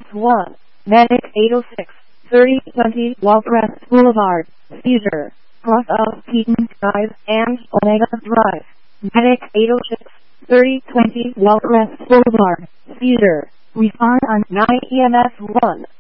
1, Medic 806, 3020 Walcrest Boulevard, Cedar, cross of Keaton Drive and Omega Drive. Medic 806, 3020 Walcrest Boulevard, Cedar. Respond on 9 EMS 1.